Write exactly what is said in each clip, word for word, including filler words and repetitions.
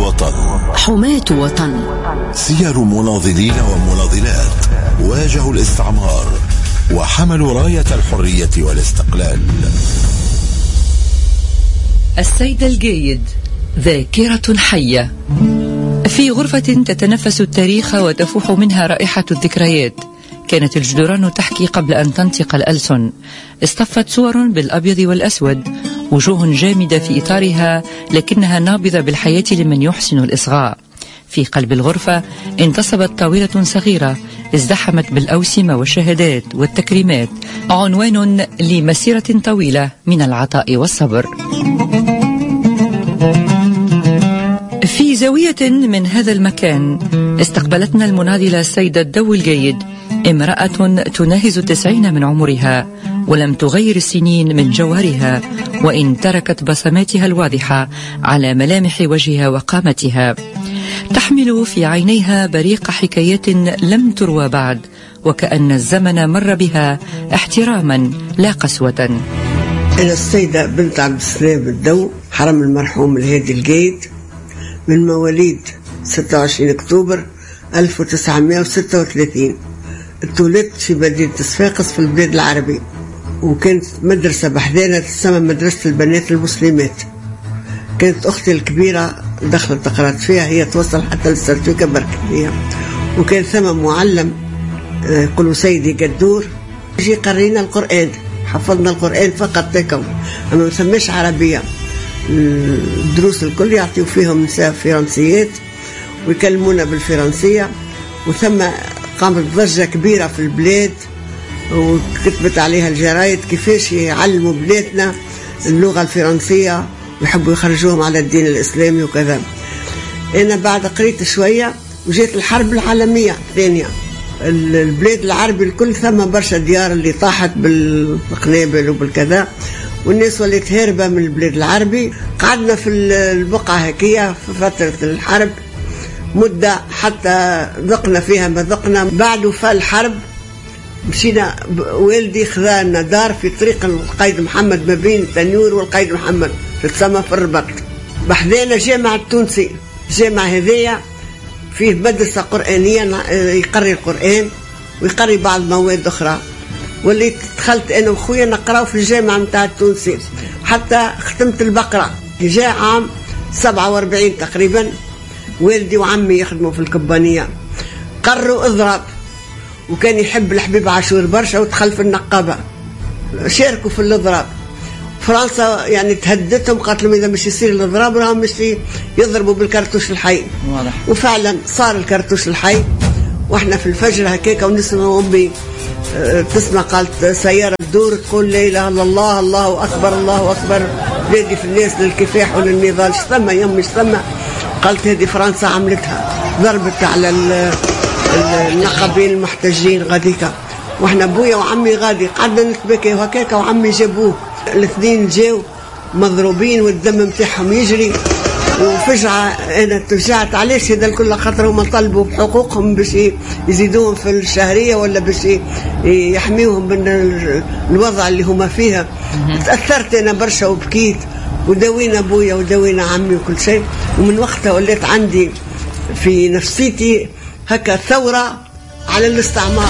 الوطن. حماة وطن. سير مناضلين ومناضلات واجهوا الاستعمار وحملوا راية الحرية والاستقلال. السيد الجيد، ذاكرة حية. في غرفة تتنفس التاريخ وتفوح منها رائحة الذكريات، كانت الجدران تحكي قبل أن تنطق الألسن. اصطفت صور بالأبيض والأسود، وجوه جامدة في إطارها لكنها نابضة بالحياة لمن يحسن الإصغاء. في قلب الغرفة انتصبت طاولة صغيرة ازدحمت بالأوسمة والشهادات والتكريمات، عنوان لمسيرة طويلة من العطاء والصبر. في زاوية من هذا المكان استقبلتنا المناضلة السيدة الدو الجيد، امرأة تناهز التسعين من عمرها ولم تغير السنين من جوهرها، وإن تركت بصماتها الواضحة على ملامح وجهها وقامتها. تحمل في عينيها بريق حكايات لم تروى بعد، وكأن الزمن مر بها احتراما لا قسوة. أنا السيدة بنت عبد السلام الدو، حرم المرحوم الهادي الجيد، من مواليد ستة وعشرين أكتوبر ألف وتسعمائة وستة وثلاثين. اتولدت في مدينة صفاقس في البلاد العربي، وكانت مدرسة بحذانة تسمى مدرسة البنات المسلمات. كانت أختي الكبيرة دخلت تقرأت فيها، هي توصل حتى للسرتوكة بركتية. وكان ثم معلم يقولوا سيدي قدور يجي قرينا القرآن، حفظنا القرآن فقط تكم، أما ما سماش عربية. الدروس الكل يعطيوا فيهم نساء فرنسيات ويكلمونا بالفرنسية. وثم قامت ضجة كبيرة في البلاد وكتبت عليها الجرايد كيفاش يعلموا بناتنا اللغة الفرنسية ويحبوا يخرجوهم على الدين الإسلامي وكذا. أنا بعد قريت شوية وجيت الحرب العالمية الثانية، البلاد العربي الكل ثم برشا ديار اللي طاحت بالقنابل وبالكذا، والناس وليت هاربة من البلاد العربي. قعدنا في البقعة هكية في فترة الحرب مدة حتى ذقنا فيها ما ذقنا. بعد وفاة الحرب مشينا، والدي خذانا دار في طريق القايد محمد ما بين تنور والقايد محمد تتسمى في الرباط، بحذانا جامع التونسي. الجامع هذايا فيه مدرسة قرآنية يقري القرآن ويقري بعض مواد أخرى، واللي دخلت أنا وخويا نقرأ في الجامعة متاع التونسي حتى ختمت البقرة. جاء عام سبعة وأربعين تقريبا، والدي وعمي يخدموا في الكبانية، قروا اضرب، وكان يحب الحبيب عاشور برشا ودخل في النقابة، شاركوا في الاضراب. فرنسا يعني تهددتهم، قالت لهم إذا مش يصير الاضراب راهم مش يضربوا بالكرتوش الحي. واضح. وفعلا صار الكرتوش الحي، واحنا في الفجر هكاك ونسمع أمي تسمع قالت سيارة تدور تقول لا إله إلا الله الله أكبر الله أكبر، نادي في الناس للكفاح وللنضال. شتما يمي شتما، قالت هذه فرنسا عملتها، ضربت على النقابين المحتجين غاديكا. واحنا بويا وعمي غادي قعدنا نتبكي وهكاك، وعمي جابوه الاثنين جاو مضروبين والدم متاعهم يجري. وفجعة أنا تفجعت علاش هذا الكل، خاطر هما طلبوا بحقوقهم باش يزيدوهم في الشهرية ولا باش يحميوهم من الوضع اللي هما فيها. تأثرت أنا برشا وبكيت، وداوينا بويا وداوينا عمي وكل شيء. ومن وقتها وليت عندي في نفسيتي هكا ثورة على الاستعمار.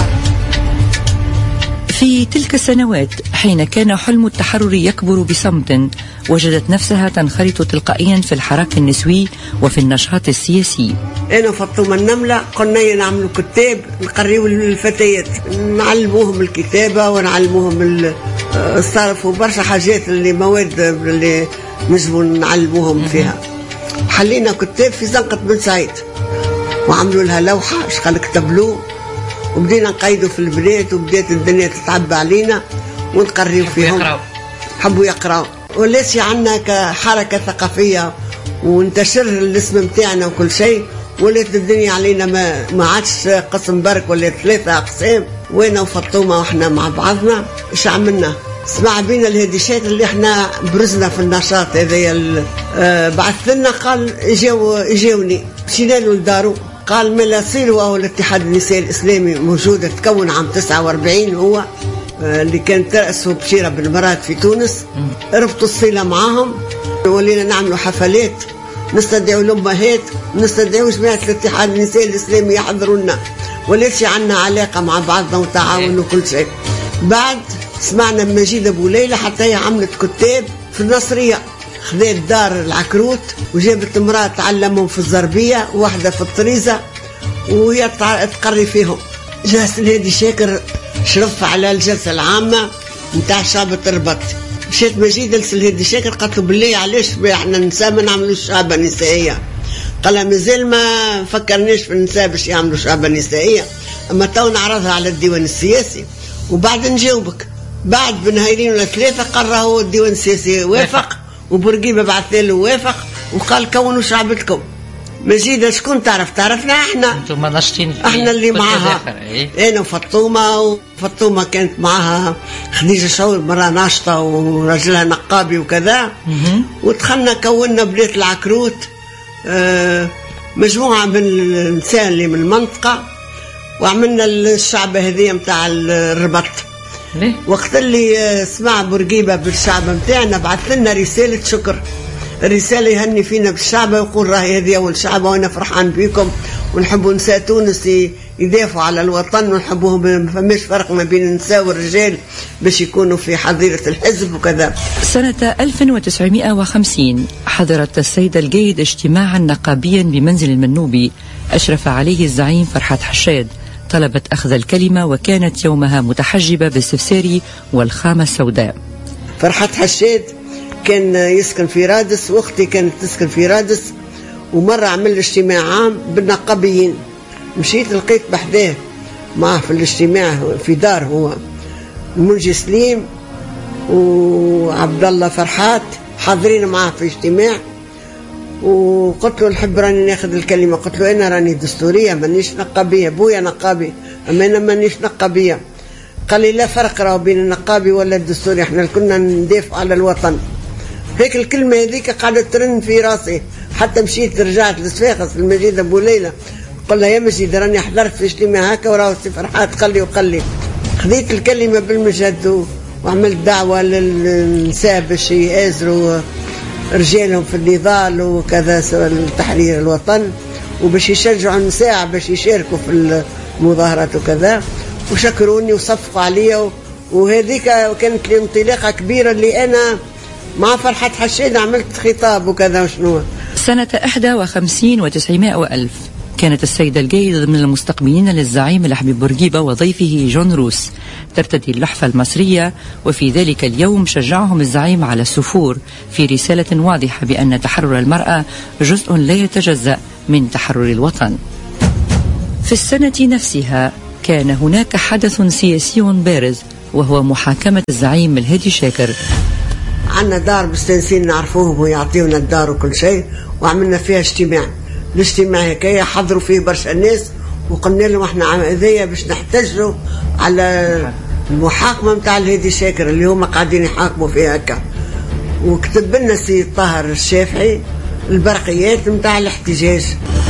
في تلك السنوات حين كان حلم التحرر يكبر بصمت، وجدت نفسها تنخرط تلقائيا في الحراك النسوي وفي النشاط السياسي. أنا وفاطمة النملة قلنا نعملوا كتاب نقريو للفتيات، نعلموهم الكتابة ونعلموهم الصرف وبرشا حاجات اللي مواد اللي نجموا نعلموهم فيها. حلينا كتاب في زنقة بن سعيد وعملوا لها لوحة شغل كتبلو، وبدينا نقيدوا في البنات، وبدات الدنيا تتعبى علينا ونقريو فيهم. يقرأوا. حبوا يقراوا، وليش عنا كحركة ثقافية وانتشر الاسم متاعنا وكل شيء، ولات الدنيا علينا ما ما عادش قسم برك ولا ثلاثة أقسام. وانا وفاطمة واحنا مع بعضنا ايش عملنا؟ سمع بينا الهديشات اللي احنا برزنا في النشاط هذايا. آه بعث لنا قال اجاو اجاوني، مشينا له لدارو، قال ملا صيروا هو الاتحاد النسائي الإسلامي موجود، تكون عام تسعة وأربعين هو اللي كان ترأسه بشيرة بن مراد في تونس. ربطوا الصلة معاهم، ولينا نعملوا حفلات نستدعوا الأمهات، نستدعوا جماعة الاتحاد النسائي الإسلامي يحضرونا، وليش عنا علاقة مع بعضنا وتعاون وكل شيء. بعد سمعنا مجيد أبو ليلى حتى هي عملت كتاب في النصرية، خذت دار العكروت وجابت امرأة تعلمهم في الزربية وواحدة في الطريزة وهي تقري فيهم. جلس الهادي شاكر شرف على الجلسة العامة نتاع شعب الرباط. مشيت مجيد للهادي شاكر قالت له بالله علاش احنا النساء ما نعملوش شعبة نسائية؟ قال مازال ما فكرناش في النساء باش يعملوا شعبة نسائية، اما تو نعرضها على الديوان السياسي وبعد نجاوبك. بعد بنهارين ولا ثلاثة قرروا الديوان السياسي وافق وبورقيبة بعث له وافق وقال كونوا شعبتكم. مجيدة شكون تعرف؟ تعرفنا احنا انتم ناشطين، احنا اللي معها ايه؟ انا وفطومة، وفطومة كانت معها خديجة شعور مرة ناشطة وراجلها نقابي وكذا، ودخلنا كونا بلاد العكروت اه مجموعة من النساء اللي من المنطقة، وعملنا الشعبة هذه متاع الربط. وقت اللي سمع بورقيبة بالشعب متاعنا بعث لنا رسالة شكر، الرسالة يهني فينا بالشعب ويقول راهي هذه أول شعب وأنا فرحان بكم ونحبوا نساء تونس يدافعوا على الوطن ونحبوهم، ما فماش فرق ما بين النساء والرجال باش يكونوا في حظيرة الحزب وكذا. سنة ألف وتسعمائة وخمسين حضرت السيدة الجيد اجتماعا نقابيا بمنزل المنوبي أشرف عليه الزعيم فرحات حشاد. طلبت أخذ الكلمة وكانت يومها متحجبة بالسفساري والخامة السوداء. فرحات حشاد كان يسكن في رادس واختي كانت تسكن في رادس، ومرة عمل اجتماع عام بالنقابيين، مشيت لقيت بحذاه معه في الاجتماع في دار هو المنجي سليم وعبد الله فرحات حاضرين معه في اجتماع، وقلت له نحب راني ناخذ الكلمة. قلت له أنا راني دستورية مانيش نقابية، بويا نقابي أما أنا مانيش نقابية. قال لي لا فرق راه بين النقابي ولا الدستوري، احنا كنا ندافع على الوطن. هيك الكلمة هذيك قعدت ترن في راسي حتى مشيت رجعت لصفاقس المجيد أبو ليلى قال لها يا مجيد راني حضرت في اجتماع هكا وراه سي فرحات قال لي وقال لي. خذيت الكلمة بالمجد وعملت دعوة للنساء باش يآزروا رجالهم في النضال وكذا تحرير الوطن، وباش يشجعوا النساء باش يشاركوا في المظاهرات وكذا، وشكروني وصفقوا عليا. وهذيك كانت لي انطلاقة كبيرة اللي أنا مع فرحة حشاد عملت خطاب وكذا وشنو. سنة إحدى وخمسين وتسعمائة وألف كانت السيدة الجيد من المستقبلين للزعيم الحبيب بورقيبة وضيفه جون روس ترتدي اللحفة المصرية، وفي ذلك اليوم شجعهم الزعيم على السفور في رسالة واضحة بأن تحرر المرأة جزء لا يتجزأ من تحرر الوطن. في السنة نفسها كان هناك حدث سياسي بارز وهو محاكمة الزعيم الهادي شاكر. عندنا دار مستانسين نعرفوهم ويعطيونا الدار وكل شيء، وعملنا فيها اجتماع. الاجتماع هكايا حضروا فيه برشا الناس، وقلنا لهم احنا هذيا باش نحتجوا على المحاكمة متاع الهادي شاكر اللي هما قاعدين يحاكموا فيها هكا. وكتب لنا سي طاهر الشافعي البرقيات متاع الاحتجاج.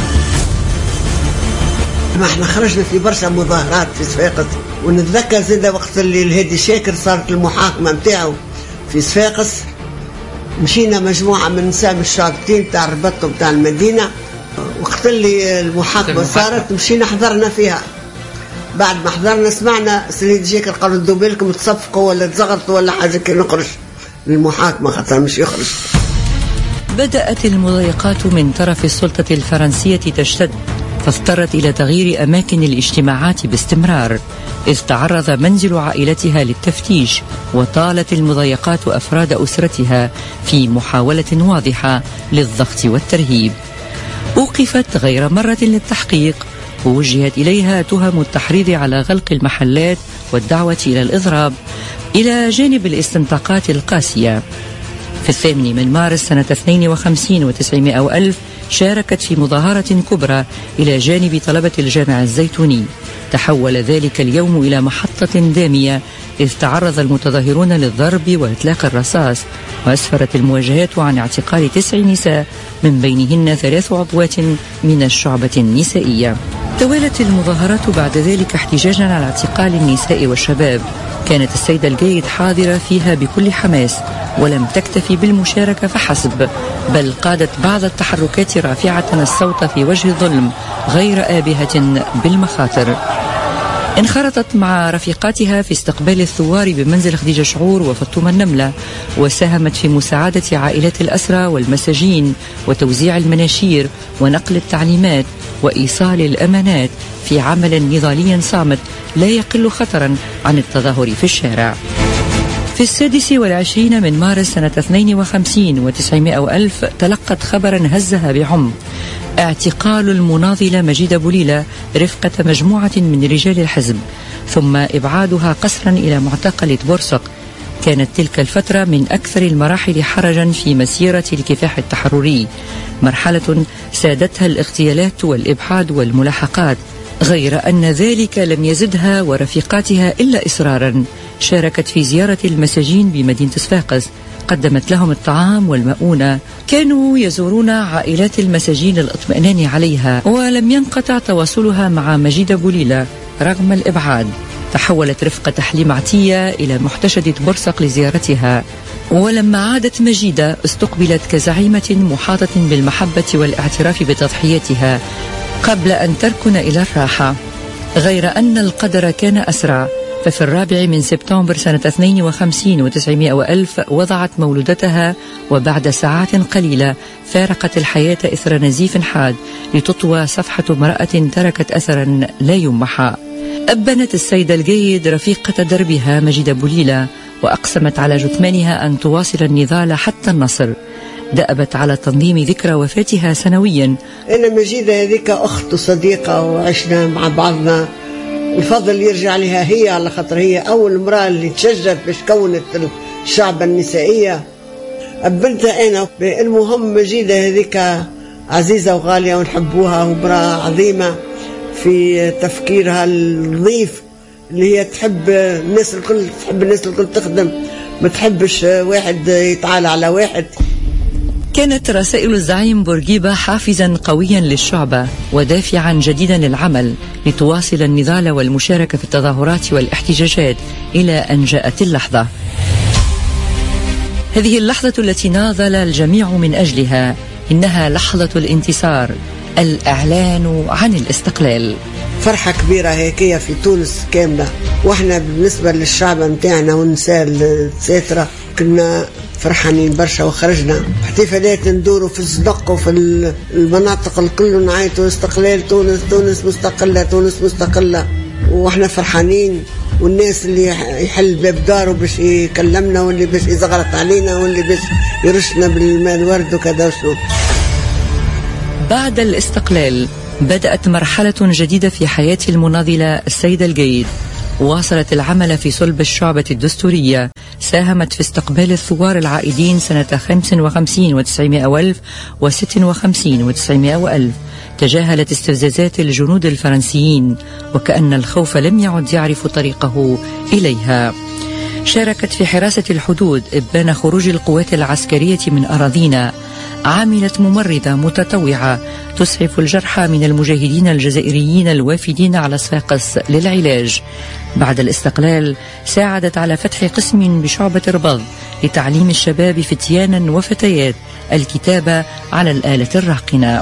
ما احنا خرجنا في برشا مظاهرات في صفاقس، ونتذكر زاد وقت اللي الهادي شاكر صارت المحاكمة متاعه في صفاقس، مشينا مجموعة من نساء من الشابتين تاع الربط وتاع المدينة. وقت اللي المحاكمة صارت مشينا حضرنا فيها. بعد ما حضرنا سمعنا سيدي جاكر قالوا ردوا بالكم تصفقوا ولا تزغرطوا ولا حاجة كي نخرج للمحاكمة خاطر مش يخرج. بدأت المضايقات من طرف السلطة الفرنسية تشتد، فاضطرت إلى تغيير أماكن الاجتماعات باستمرار، إذ تعرض منزل عائلتها للتفتيش، وطالت المضايقات أفراد أسرتها في محاولة واضحة للضغط والترهيب. أوقفت غير مرة للتحقيق، ووجهت إليها تهم التحريض على غلق المحلات والدعوة إلى الإضراب، إلى جانب الاستنطاقات القاسية. في الثامن من مارس سنة اثنين وخمسين وتسعمائة وألف شاركت في مظاهرة كبرى إلى جانب طلبة الجامع الزيتوني. تحول ذلك اليوم إلى محطة دامية، إذ تعرض المتظاهرون للضرب وإطلاق الرصاص، وأسفرت المواجهات عن اعتقال تسع نساء من بينهن ثلاث عضوات من الشعبة النسائية. توالت المظاهرات بعد ذلك احتجاجا على اعتقال النساء والشباب. كانت السيدة الجيد حاضرة فيها بكل حماس، ولم تكتفي بالمشاركة فحسب، بل قادت بعض التحركات رافعة الصوت في وجه الظلم غير آبهة بالمخاطر. انخرطت مع رفيقاتها في استقبال الثوار بمنزل خديجة شعور وفطومة النملة، وساهمت في مساعدة عائلات الأسرى والمساجين وتوزيع المناشير ونقل التعليمات وإيصال الأمانات في عمل نضالي صامت لا يقل خطرا عن التظاهر في الشارع. في السادس والعشرين من مارس سنة اثنين وخمسين وتسعمائة وألف تلقت خبرا هزها بعمق: اعتقال المناضلة مجيدة بوليلة رفقة مجموعة من رجال الحزب، ثم إبعادها قسرا إلى معتقل بورصق. كانت تلك الفترة من أكثر المراحل حرجا في مسيرة الكفاح التحرري، مرحلة سادتها الاغتيالات والإبحاد والملاحقات، غير أن ذلك لم يزدها ورفيقاتها إلا إصرارا. شاركت في زيارة المساجين بمدينة صفاقس، قدمت لهم الطعام والمؤونة، كانوا يزورون عائلات المساجين للاطمئنان عليها، ولم ينقطع تواصلها مع مجيدة بوليلة رغم الإبعاد. تحولت رفقة حليم عتية إلى محتشدة بورصق لزيارتها، ولما عادت مجيدة استقبلت كزعيمة محاطة بالمحبة والاعتراف بتضحياتها قبل أن تركن إلى الراحة. غير أن القدر كان أسرع، ففي الرابع من سبتمبر سنة اثنين وخمسين وتسعمائة وألف وضعت مولودتها، وبعد ساعات قليلة فارقت الحياة إثر نزيف حاد لتطوى صفحة امرأة تركت أثرا لا يمحى. أبنت السيدة الجيد رفيقة دربها مجيدة بوليلة، وأقسمت على جثمانها أن تواصل النضال حتى النصر. دأبت على تنظيم ذكرى وفاتها سنويا. أنا مجيدة هذيك أخت وصديقة وعشنا مع بعضنا، الفضل يرجع لها هي، على خاطر هي أول امرأة اللي تشجرت باش كونت الشعب النسائية. أبنتها أنا. المهم مجيدة هذيك عزيزة وغالية ونحبوها، وامرأة عظيمة في تفكيرها النظيف، اللي هي تحب الناس الكل، تحب الناس الكل تخدم، ما تحبش واحد يتعالى على واحد. كانت رسائل الزعيم بورقيبة حافزا قويا للشعب ودافعا جديدا للعمل لتواصل النضال والمشاركة في التظاهرات والاحتجاجات إلى أن جاءت اللحظة. هذه اللحظة التي ناضل الجميع من أجلها، إنها لحظة الانتصار، الإعلان عن الاستقلال. فرحة كبيرة هيكية في تونس كاملة، وإحنا بالنسبة للشعب متاعنا والنساء الساترة كنا فرحانين برشا، وخرجنا احتفالات ندوروا في الزنق وفي المناطق الكل نعيطوا استقلال تونس، تونس مستقلة، تونس مستقلة، واحنا فرحانين. والناس اللي يحل باب داره باش يكلمنا، واللي باش يزغرط علينا، واللي باش يرشنا بالماء الورد وكذا وشو. بعد الاستقلال بدأت مرحلة جديدة في حياة المناضلة السيدة الجيد. واصلت العمل في صلب الشعبة الدستورية، ساهمت في استقبال الثوار العائدين سنة خمس وخمسين وتسعمائة وألف وست وخمسين وتسعمائة وألف، تجاهلت استفزازات الجنود الفرنسيين وكأن الخوف لم يعد يعرف طريقه إليها. شاركت في حراسة الحدود إبان خروج القوات العسكرية من أراضينا، عاملت ممرضة متطوعة تسعف الجرحى من المجاهدين الجزائريين الوافدين على صفاقس للعلاج. بعد الاستقلال ساعدت على فتح قسم بشعبة رباط لتعليم الشباب فتيانا وفتيات الكتابة على الآلة الراقنة.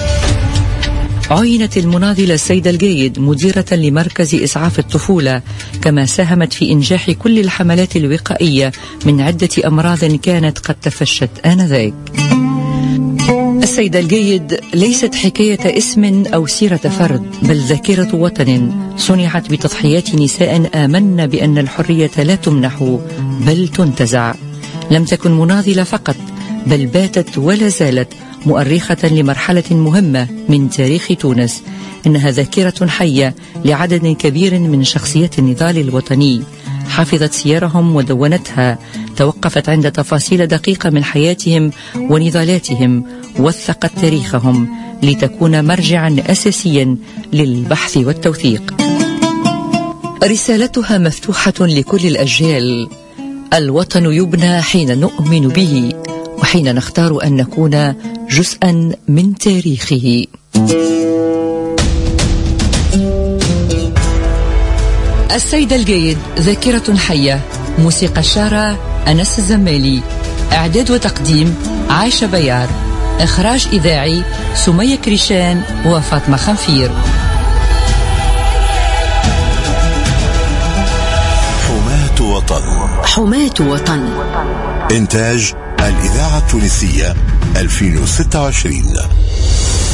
عينت المناضلة السيدة الجيد مديرة لمركز إسعاف الطفولة، كما ساهمت في إنجاح كل الحملات الوقائية من عدة أمراض كانت قد تفشت آنذاك. السيدة الجيد ليست حكاية اسم أو سيرة فرد، بل ذاكرة وطن صنعت بتضحيات نساء آمن بأن الحرية لا تمنح بل تنتزع. لم تكن مناضلة فقط، بل باتت ولا زالت مؤرخة لمرحلة مهمة من تاريخ تونس. إنها ذاكرة حية لعدد كبير من شخصيات النضال الوطني، حفظت سيرهم ودونتها، توقفت عند تفاصيل دقيقة من حياتهم ونضالاتهم، وثقت تاريخهم لتكون مرجعا أساسيا للبحث والتوثيق. رسالتها مفتوحة لكل الأجيال. الوطن يبنى حين نؤمن به، وحين نختار أن نكون جزءا من تاريخه. السيد الجيد ذاكرة حية. موسيقى الشارع أنس الزمالي. إعداد وتقديم عايشة بيار. إخراج إذاعي سمية كريشان وفاطمة خنفير. حماة وطن. حماة وطن. إنتاج الإذاعة التونسية ألفين وستة وعشرين.